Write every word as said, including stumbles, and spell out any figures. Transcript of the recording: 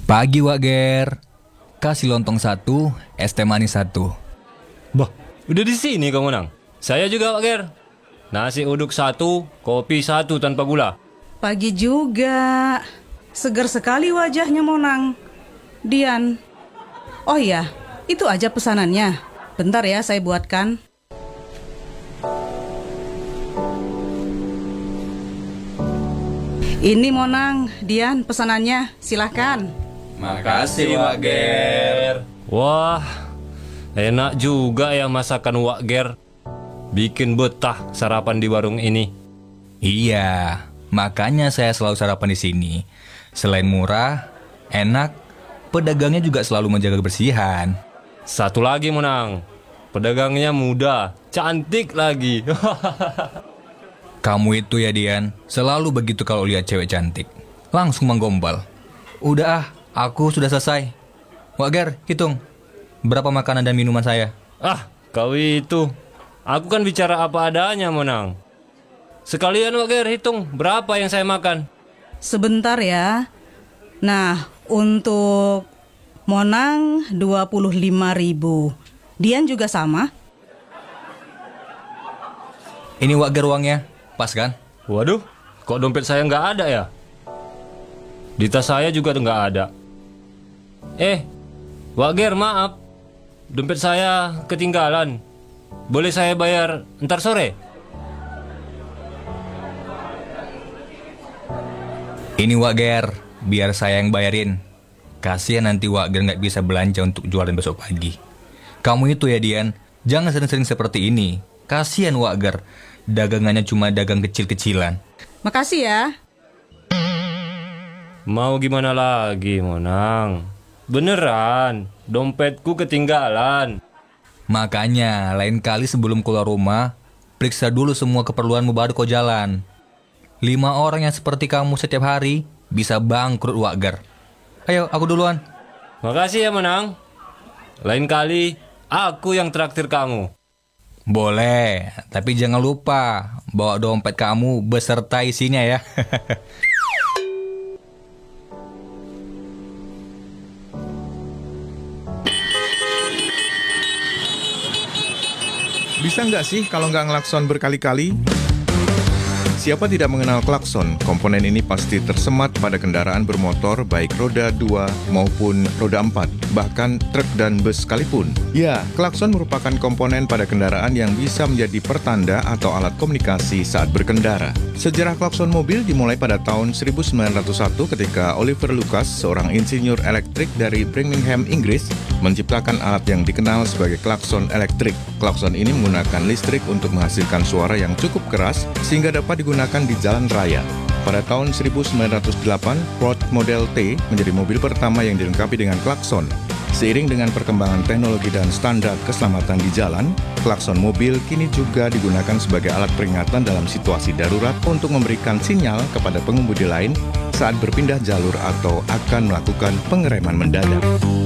Pagi Wak Ger. Kasih lontong satu, es teh manis satu. Bah, udah di sini kamu nang. Saya juga Wak Ger. Nasi uduk satu, kopi satu tanpa gula. Pagi juga. Segar sekali wajahnya Monang. Dian. Oh iya, itu aja pesanannya. Bentar ya, saya buatkan. Ini Monang, Dian pesanannya. Silahkan. Makasih Wak Ger. Wah, enak juga ya masakan Wak Ger. Bikin betah sarapan di warung ini. Iya, makanya saya selalu sarapan di sini. Selain murah, enak, pedagangnya juga selalu menjaga kebersihan. Satu lagi Monang, pedagangnya muda, cantik lagi. Kamu itu ya Dian, selalu begitu kalau lihat cewek cantik. Langsung menggombal. Udah ah, aku sudah selesai. Wak Ger, hitung. Berapa makanan dan minuman saya? Ah, kau itu. Aku kan bicara apa adanya Monang. Sekalian Wak Ger hitung berapa yang saya makan. Sebentar ya. Nah, untuk Monang dua puluh lima ribu. Dian juga sama. Ini Wak Ger uangnya, pas kan? Waduh, kok dompet saya nggak ada ya? Di tas saya juga nggak ada. Eh, Wak Ger maaf. Dompet saya ketinggalan. Boleh saya bayar ntar sore? Ini Wak Ger, biar saya yang bayarin. Kasihan nanti Wak Ger nggak bisa belanja untuk jualan besok pagi. Kamu itu ya Dian, jangan sering-sering seperti ini. Kasihan Wak Ger, dagangannya cuma dagang kecil-kecilan. Makasih ya. Mau gimana lagi Monang? Beneran, dompetku ketinggalan. Makanya, lain kali sebelum keluar rumah, periksa dulu semua keperluanmu baru kau jalan. Lima orang yang seperti kamu setiap hari bisa bangkrut Wak Ger. Ayo, aku duluan. Makasih ya Monang. Lain kali, aku yang traktir kamu. Boleh, tapi jangan lupa bawa dompet kamu beserta isinya ya. Bisa nggak sih kalau nggak ngelakson berkali-kali? Siapa tidak mengenal klakson? Komponen ini pasti tersemat pada kendaraan bermotor baik roda dua maupun roda empat, bahkan truk dan bus sekalipun. Ya, klakson merupakan komponen pada kendaraan yang bisa menjadi pertanda atau alat komunikasi saat berkendara. Sejarah klakson mobil dimulai pada tahun seribu sembilan ratus satu ketika Oliver Lucas, seorang insinyur elektrik dari Birmingham, Inggris, menciptakan alat yang dikenal sebagai klakson elektrik. Klakson ini menggunakan listrik untuk menghasilkan suara yang cukup keras sehingga dapat digunakan di jalan raya. Pada tahun seribu sembilan ratus delapan, Ford Model T menjadi mobil pertama yang dilengkapi dengan klakson. Seiring dengan perkembangan teknologi dan standar keselamatan di jalan, klakson mobil kini juga digunakan sebagai alat peringatan dalam situasi darurat untuk memberikan sinyal kepada pengemudi lain saat berpindah jalur atau akan melakukan pengereman mendadak.